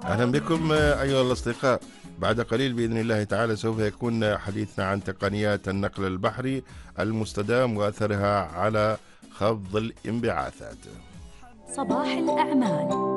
أهلا بكم أيها الأصدقاء. بعد قليل بإذن الله تعالى سوف يكون حديثنا عن تقنيات النقل البحري المستدام وأثرها على خفض الانبعاثات. صباح الأعمال.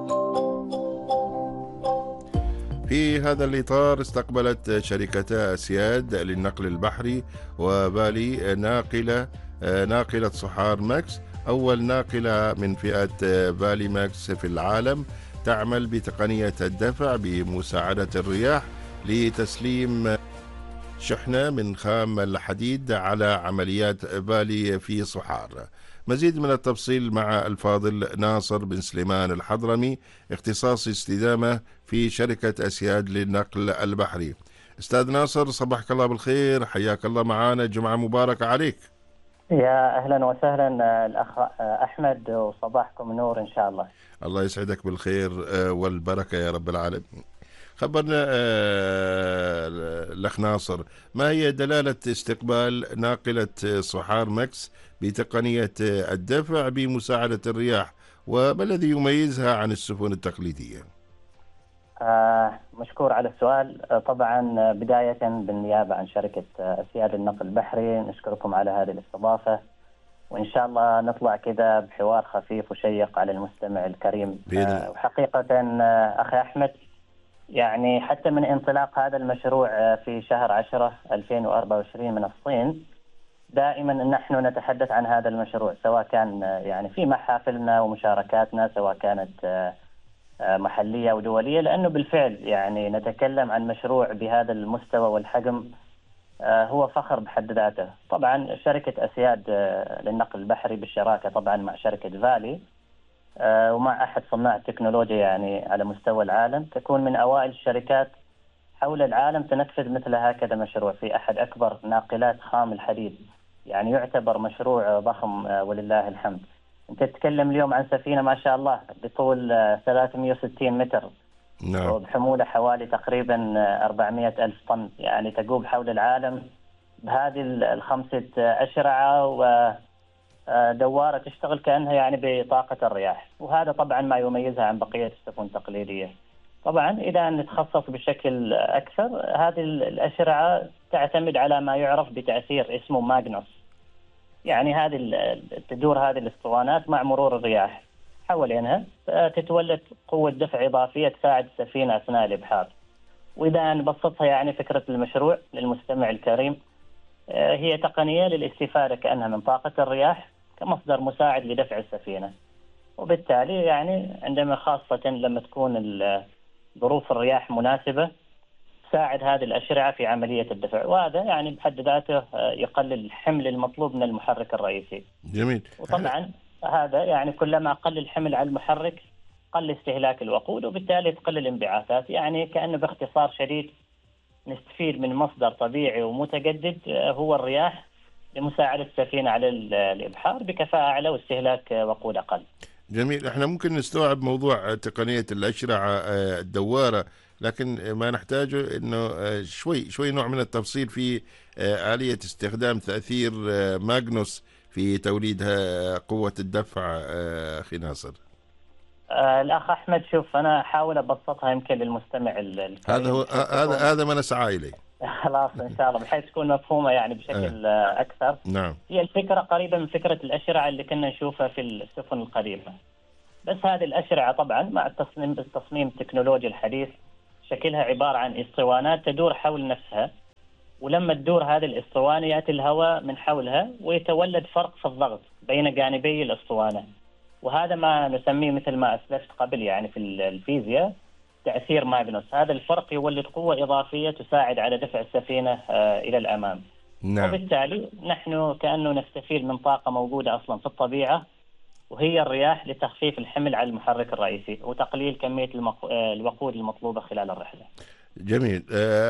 في هذا الإطار استقبلت شركتا أسياد للنقل البحري وبالي ناقلة صحار ماكس، أول ناقلة من فئة بالي ماكس في العالم تعمل بتقنية الدفع بمساعدة الرياح لتسليم شحنة من خام الحديد على عمليات بالي في صحار. مزيد من التفصيل مع الفاضل ناصر بن سليمان الحضرمي، اختصاصي استدامة في شركة أسياد للنقل البحري. أستاذ ناصر، صباحك الله بالخير، حياك الله معنا، جمعة مباركة عليك. يا أهلا وسهلا الأخ أحمد، وصباحكم نور إن شاء الله. الله يسعدك بالخير والبركة يا رب العالمين. خبرنا الأخ ناصر، ما هي دلالة استقبال ناقلة صحار ماكس بتقنية الدفع بمساعدة الرياح، وما الذي يميزها عن السفن التقليدية؟ مشكور على السؤال. طبعا بداية بالنيابة عن شركة أسياد النقل البحري نشكركم على هذه الاستضافة، وإن شاء الله نطلع كذا بحوار خفيف وشيق على المستمع الكريم. وحقيقة أخي أحمد، يعني حتى من انطلاق هذا المشروع في شهر 10 2024 من الصين، دائما نحن نتحدث عن هذا المشروع، سواء كان يعني في محافلنا ومشاركاتنا، سواء كانت محلية أو دولية، لأنه بالفعل يعني نتكلم عن مشروع بهذا المستوى والحجم هو فخر بحد ذاته. طبعا شركة أسياد للنقل البحري بالشراكة طبعا مع شركة فالي ومع أحد صناع التكنولوجيا يعني على مستوى العالم، تكون من أوائل الشركات حول العالم تنفذ مثل هكذا مشروع في أحد أكبر ناقلات خام الحديد. يعني يعتبر مشروع ضخم ولله الحمد. أنت تتكلم اليوم عن سفينة ما شاء الله بطول 360 متر، نعم. وبحمولة حوالي تقريبا 400 ألف طن، يعني تقوم حول العالم بهذه الخمسة أشرعة ودوارة تشتغل كأنها يعني بطاقة الرياح، وهذا طبعا ما يميزها عن بقية السفن التقليدية. طبعا إذا نتخصص بشكل أكثر، هذه الأشرعة تعتمد على ما يعرف بتأثير اسمه ماغنوس. يعني تدور هذه الاسطوانات مع مرور الرياح حوالينها، تتولد قوة دفع إضافية تساعد السفينة أثناء الإبحار. وإذا نبسطها يعني فكرة المشروع للمستمع الكريم، هي تقنية للاستفادة كأنها من طاقة الرياح كمصدر مساعد لدفع السفينة، وبالتالي يعني عندما خاصة لما تكون ظروف الرياح مناسبة تساعد هذه الأشرعة في عملية الدفع، وهذا يعني بحد ذاته يقلل الحمل المطلوب من المحرك الرئيسي. جميل. وطبعا هذا يعني كلما قل الحمل على المحرك قل استهلاك الوقود، وبالتالي تقل الانبعاثات. يعني كأنه باختصار شديد نستفيد من مصدر طبيعي ومتجدد هو الرياح لمساعدة السفينة على الإبحار بكفاءة أعلى واستهلاك وقود أقل. جميل. احنا ممكن نستوعب موضوع تقنية الأشرعة الدوارة، لكن ما نحتاجه انه شوي نوع من التفصيل في آلية استخدام تأثير ماغنوس في توليد قوة الدفع. أخي ناصر. الأخ أحمد، شوف أنا أحاول أبسطها يمكن للمستمع الكريم. هذا ما نسعى إليه. خلاص إن شاء الله بحيث تكون مفهومة يعني بشكل أكثر. نعم. هي الفكرة قريبة من فكرة الأشرعة اللي كنا نشوفها في السفن القديمة، بس هذه الأشرعة طبعا مع التصميم التكنولوجي الحديث شكلها عبارة عن اسطوانات تدور حول نفسها، ولما تدور هذه الاسطوانة يأتي الهواء من حولها ويتولد فرق في الضغط بين جانبي الاسطوانة، وهذا ما نسميه مثل ما أسلفت قبل يعني في الفيزياء تأثير ماغنوس. هذا الفرق يولد قوة إضافية تساعد على دفع السفينة إلى الأمام. نعم. وبالتالي نحن كأنه نستفيد من طاقة موجودة أصلا في الطبيعة، وهي الرياح، لتخفيف الحمل على المحرك الرئيسي وتقليل كمية الوقود المطلوبة خلال الرحلة. جميل.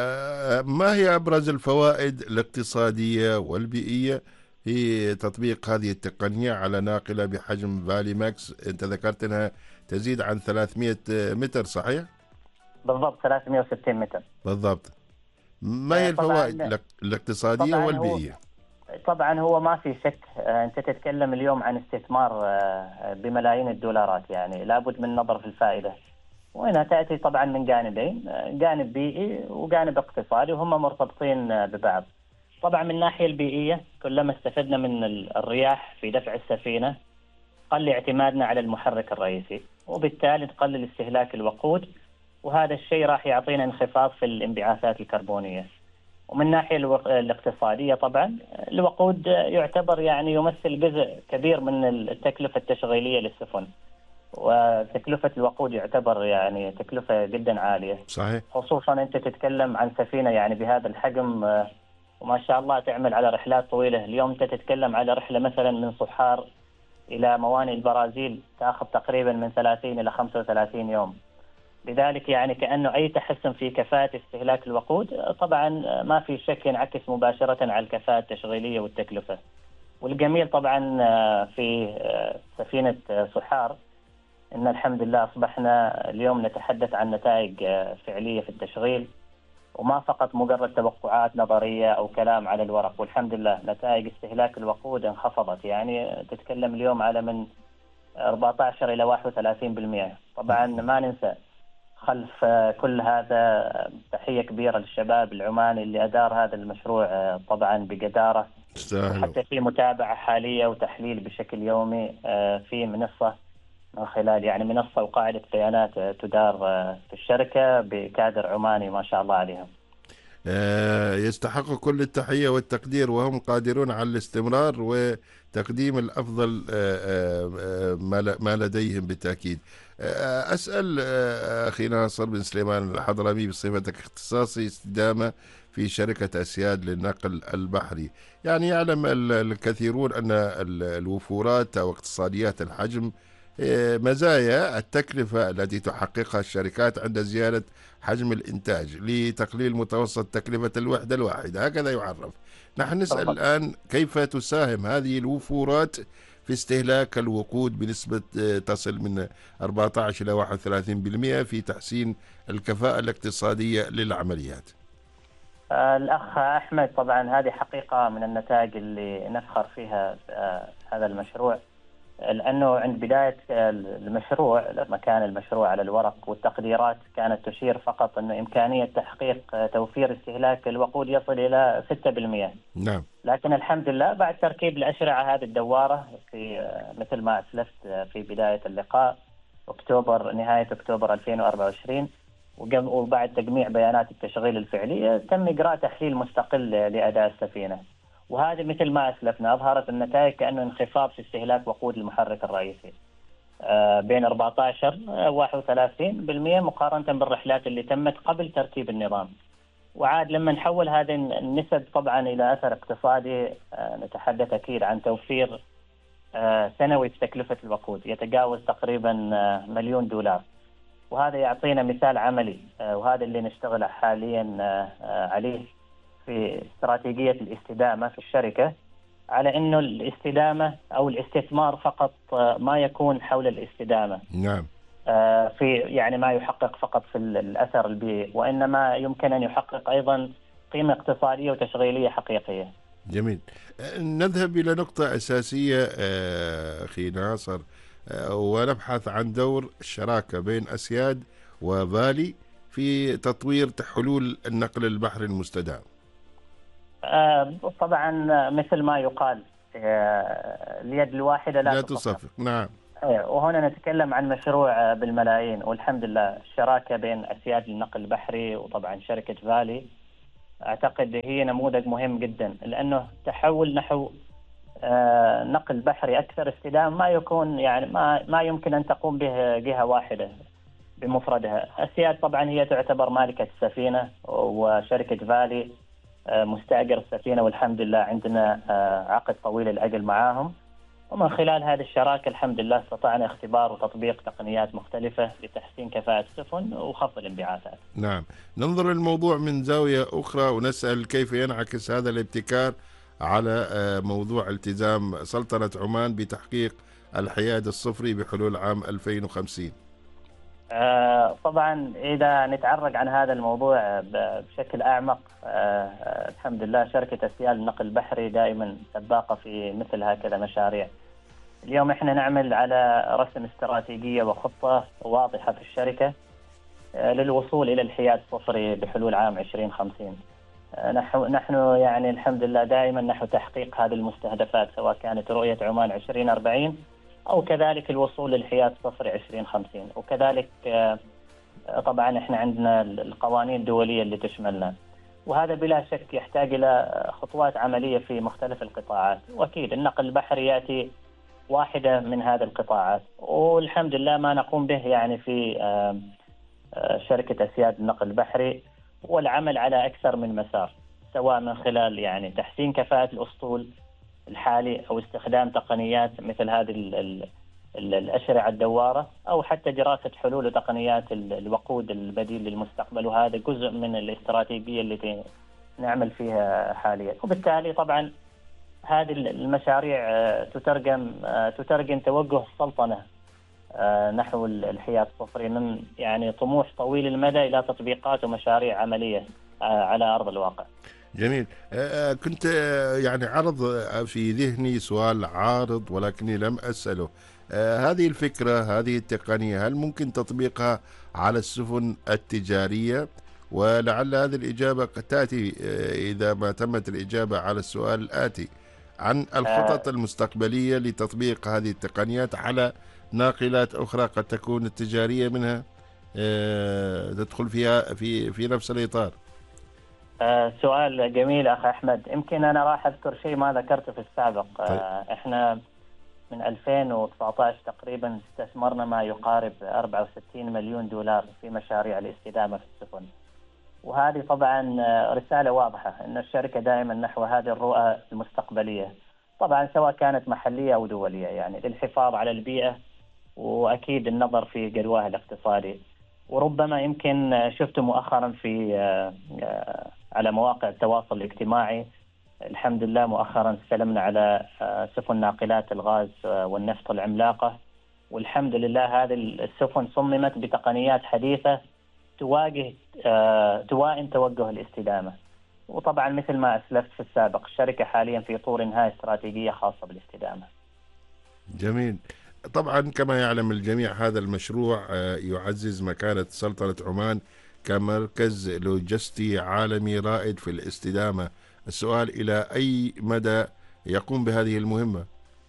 ما هي أبرز الفوائد الاقتصادية والبيئية في تطبيق هذه التقنية على ناقلة بحجم فالي ماكس؟ أنت ذكرت أنها تزيد عن 300 متر، صحيح؟ بالضبط 360 متر بالضبط. ما هي الفوائد الاقتصادية والبيئية؟ طبعا هو ما في شك، أنت تتكلم اليوم عن استثمار بملايين الدولارات، يعني لابد من النظر في الفائدة. وهنا تأتي طبعا من جانبين، جانب بيئي وجانب اقتصادي، وهم مرتبطين ببعض. طبعا من الناحية البيئية كلما استفدنا من الرياح في دفع السفينة قل اعتمادنا على المحرك الرئيسي، وبالتالي تقلل استهلاك الوقود، وهذا الشيء راح يعطينا انخفاض في الانبعاثات الكربونية. ومن الناحية الاقتصادية طبعا الوقود يعتبر يعني يمثل جزء كبير من التكلفة التشغيلية للسفن، وتكلفة الوقود يعتبر يعني تكلفة جدا عالية. صحيح. خصوصا أنت تتكلم عن سفينة يعني بهذا الحجم، وما شاء الله تعمل على رحلات طويلة. اليوم أنت تتكلم على رحلة مثلا من صحار إلى موانئ البرازيل تأخذ تقريبا من 30 إلى 35 يوم. لذلك يعني كأنه أي تحسن في كفاءة استهلاك الوقود طبعا ما في شك ينعكس مباشرة على الكفاءة التشغيلية والتكلفة. والجميل طبعا في سفينة صحار إن الحمد لله أصبحنا اليوم نتحدث عن نتائج فعلية في التشغيل، وما فقط مجرد توقعات نظرية أو كلام على الورق. والحمد لله نتائج استهلاك الوقود انخفضت، يعني تتكلم اليوم على من 14 إلى 31%. طبعا ما ننسى خلف كل هذا تحية كبيرة للشباب العماني اللي أدار هذا المشروع طبعا بجدارة، وحتى في متابعة حالية وتحليل بشكل يومي في منصة من خلال يعني منصة وقاعدة بيانات تدار في الشركة بكادر عماني ما شاء الله عليهم. يستحق كل التحية والتقدير، وهم قادرون على الاستمرار وتقديم الأفضل ما لديهم بالتأكيد. أسأل أخي ناصر بن سليمان الحضرمي بصفتك اختصاصي استدامة في شركة أسياد للنقل البحري، يعني يعلم الكثيرون أن الوفورات أو اقتصاديات الحجم مزايا التكلفة التي تحققها الشركات عند زيادة حجم الإنتاج لتقليل متوسط تكلفة الوحدة الواحدة، هكذا يعرف. نحن نسأل الآن كيف تساهم هذه الوفورات في استهلاك الوقود بنسبة تصل من 14 إلى 31% في تحسين الكفاءة الاقتصادية للعمليات. الأخ أحمد، طبعا هذه حقيقة من النتائج اللي نفخر فيها هذا المشروع، لأنه عند بداية المشروع لما كان المشروع على الورق والتقديرات كانت تشير فقط أن إمكانية تحقيق توفير استهلاك الوقود يصل إلى 6%. نعم. لكن الحمد لله بعد تركيب الأشرعة هذه الدوارة في مثل ما أسلفت في بداية اللقاء نهاية أكتوبر 2024، وبعد تجميع بيانات التشغيل الفعلية تم إجراء تحليل مستقل لأداء السفينة، وهذه مثل ما أسلفنا أظهرت النتائج كأنه انخفاض في استهلاك وقود المحرك الرئيسي بين 14 31% مقارنة بالرحلات اللي تمت قبل ترتيب النظام. وعاد لما نحول هذه النسب طبعا إلى أثر اقتصادي، نتحدث أكيد عن توفير سنوي في تكلفة الوقود يتجاوز تقريبا $1,000,000، وهذا يعطينا مثال عملي، وهذا اللي نشتغل حاليا عليه في استراتيجية الاستدامة في الشركة، على أنه الاستدامة أو الاستثمار فقط ما يكون حول الاستدامة. نعم. في يعني ما يحقق فقط في الأثر البيئي، وإنما يمكن أن يحقق أيضا قيمة اقتصادية وتشغيلية حقيقية. جميل. نذهب إلى نقطة أساسية أخي ناصر، ونبحث عن دور الشراكة بين أسياد وفالي في تطوير حلول النقل البحري المستدام. طبعا مثل ما يقال اليد الواحدة لا تصفق. نعم. وهنا نتكلم عن مشروع بالملايين، والحمد لله الشراكة بين أسياد للنقل البحري وطبعا شركة فالي أعتقد هي نموذج مهم جدا، لأنه تحول نحو نقل بحري أكثر استدامة ما يكون يعني ما يمكن أن تقوم به جهة واحدة بمفردها. أسياد طبعا هي تعتبر مالكة السفينة، وشركة فالي مستأجر السفينة، والحمد لله عندنا عقد طويل الأجل معاهم. ومن خلال هذه الشراكة الحمد لله استطعنا اختبار وتطبيق تقنيات مختلفة لتحسين كفاءة السفن وخفض الانبعاثات. نعم. ننظر الموضوع من زاوية أخرى ونسأل كيف ينعكس هذا الابتكار على موضوع التزام سلطنة عمان بتحقيق الحياد الصفري بحلول عام 2050. طبعا إذا نتعرق عن هذا الموضوع بشكل أعمق، الحمد لله شركة أسياد للنقل البحري دائما سباقة في مثل هكذا مشاريع. اليوم احنا نعمل على رسم استراتيجية وخطة واضحة في الشركة للوصول إلى الحياد الصفري بحلول عام 2050. نحن يعني الحمد لله دائما نحو تحقيق هذه المستهدفات، سواء كانت رؤية عمان 2040 أو كذلك الوصول للحياد الصفري 2050. وكذلك طبعا احنا عندنا القوانين الدولية اللي تشملنا، وهذا بلا شك يحتاج إلى خطوات عملية في مختلف القطاعات، وأكيد النقل البحري يأتي واحدة من هذه القطاعات، والحمد لله ما نقوم به يعني في شركة أسياد النقل البحري والعمل على أكثر من مسار، سواء من خلال يعني تحسين كفاءة الأسطول الحالي أو استخدام تقنيات مثل هذه الأشرعة الدوارة، أو حتى دراسة حلول وتقنيات الوقود البديل للمستقبل، وهذا جزء من الاستراتيجية التي نعمل فيها حاليا. وبالتالي طبعا هذه المشاريع تترجم توجه السلطنة نحو الحياد الصفري من يعني طموح طويل المدى إلى تطبيقات ومشاريع عملية على أرض الواقع. جميل. كنت يعني عرض في ذهني سؤال عارض ولكني لم أسأله. هذه الفكرة، هذه التقنية، هل ممكن تطبيقها على السفن التجارية؟ ولعل هذه الإجابة قد تأتي إذا ما تمت الإجابة على السؤال الآتي عن الخطط المستقبلية لتطبيق هذه التقنيات على ناقلات أخرى قد تكون التجارية منها تدخل فيها في نفس الإطار. سؤال جميل أخي أحمد. يمكن أنا راح أذكر شيء ما ذكرته في السابق. طيب. إحنا من 2019 تقريبا استثمرنا ما يقارب 64 مليون دولار في مشاريع الاستدامة في السفن، وهذه طبعا رسالة واضحة أن الشركة دائما نحو هذه الرؤى المستقبلية، طبعا سواء كانت محلية أو دولية، يعني للحفاظ على البيئة وأكيد النظر في جدواها الاقتصادي. وربما يمكن شفت مؤخرا في على مواقع التواصل الاجتماعي، الحمد لله مؤخرا استلمنا على سفن ناقلات الغاز والنفط العملاقة، والحمد لله هذه السفن صممت بتقنيات حديثة توائم توجه الاستدامة. وطبعا مثل ما أسلفت في السابق، الشركة حاليا في طور إنهاء استراتيجية خاصة بالاستدامة. جميل. طبعا كما يعلم الجميع هذا المشروع يعزز مكانة سلطنة عمان كمركز لوجستي عالمي رائد في الاستدامة. السؤال: إلى أي مدى يقوم بهذه المهمة؟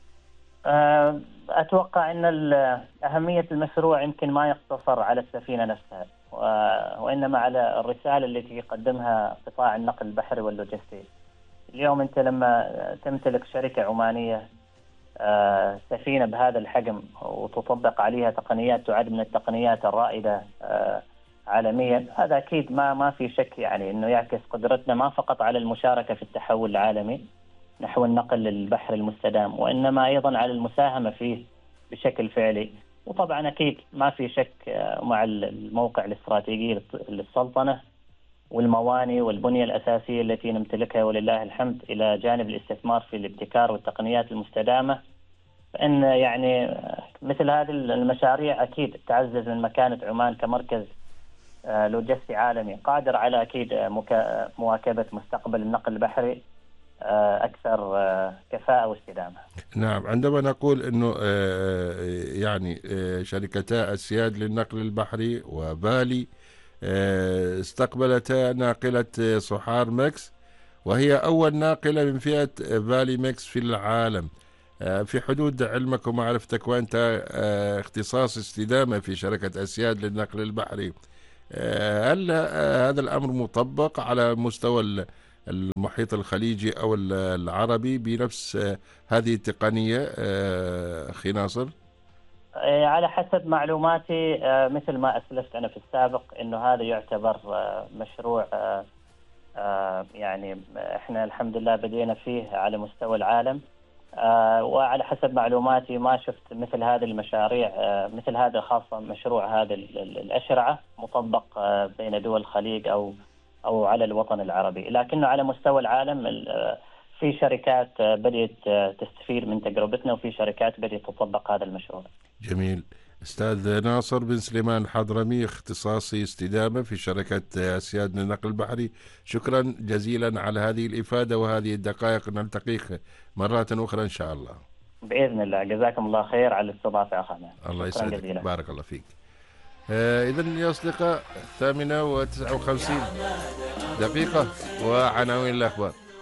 أتوقع أن أهمية المشروع يمكن ما يقتصر على السفينة نفسها، وإنما على الرسالة التي يقدمها قطاع النقل البحري واللوجستي. اليوم أنت لما تمتلك شركة عمانية سفينة بهذا الحجم وتطبق عليها تقنيات تعد من التقنيات الرائدة عالميا، هذا أكيد ما في شك يعني أنه يعكس قدرتنا ما فقط على المشاركة في التحول العالمي نحو النقل البحري المستدام، وإنما أيضا على المساهمة فيه بشكل فعلي. وطبعا أكيد ما في شك مع الموقع الاستراتيجي للسلطنة والموانئ والبنية الأساسية التي نمتلكها ولله الحمد، إلى جانب الاستثمار في الابتكار والتقنيات المستدامة، فإن يعني مثل هذه المشاريع أكيد تعزز من مكانة عمان كمركز لوجستي عالمي قادر على أكيد مواكبة مستقبل النقل البحري أكثر كفاءة واستدامة. نعم، عندما نقول أنه يعني شركتا أسياد للنقل البحري وبالي استقبلتا ناقلة صحار ماكس، وهي أول ناقلة من فئة بالي ماكس في العالم. في حدود علمك ومعرفتك وأنت اختصاص استدامة في شركة أسياد للنقل البحري، هل هذا الأمر مطبق على مستوى المحيط الخليجي أو العربي بنفس هذه التقنية أخي ناصر؟ على حسب معلوماتي مثل ما أسلفت أنا في السابق أنه هذا يعتبر مشروع يعني إحنا الحمد لله بدينا فيه على مستوى العالم، وعلى حسب معلوماتي ما شفت مثل هذه المشاريع مثل هذا، خاصة مشروع هذا الأشرعة مطبق بين دول الخليج أو على الوطن العربي، لكنه على مستوى العالم في شركات بدأت تستفيد من تجربتنا، وفي شركات بدأت تطبق هذا المشروع. جميل. أستاذ ناصر بن سليمان الحضرمي، اختصاصي استدامة في شركة أسياد للنقل البحري، شكرا جزيلا على هذه الإفادة وهذه الدقائق. نلتقيك مرة أخرى إن شاء الله بإذن الله. جزاكم الله خير على الاستضافة أخانا. الله يسعدك، بارك الله فيك. إذا يا أصدقاء 8:59 وعناوين الأخبار.